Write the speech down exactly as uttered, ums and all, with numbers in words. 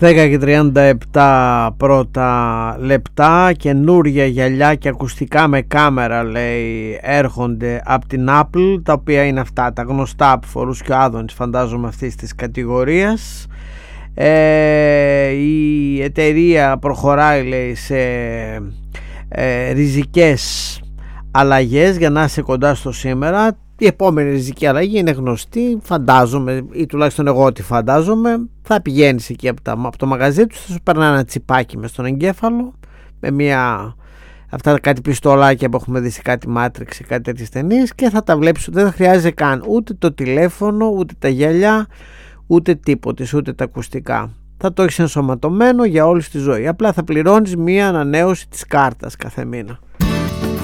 δέκα και τριάντα επτά πρώτα λεπτά. Καινούρια γυαλιά και ακουστικά με κάμερα, λέει, έρχονται από την Apple, τα οποία είναι αυτά τα γνωστά που φορούσε και ο Άδωνης, φαντάζομαι, αυτής της κατηγορίας. Ε, η εταιρεία προχωράει, λέει, σε ε, ριζικές αλλαγές για να είσαι κοντά στο σήμερα. Η επόμενη ριζική αλλαγή είναι γνωστή, φαντάζομαι, ή τουλάχιστον εγώ τη φαντάζομαι. Θα πηγαίνεις εκεί από, τα, από το μαγαζί του, θα σου περνά ένα τσιπάκι μες στον εγκέφαλο με μια, αυτά κάτι πιστολάκια που έχουμε δει σε κάτι Matrix ή κάτι τέτοιες ταινίες, και θα τα βλέπεις. Δεν θα χρειάζεται καν ούτε το τηλέφωνο, ούτε τα γυαλιά, ούτε τίποτε, ούτε τα ακουστικά. Θα το έχεις ενσωματωμένο για όλη τη ζωή. Απλά θα πληρώνεις μια ανανέωση της κάρτας κάθε μήνα.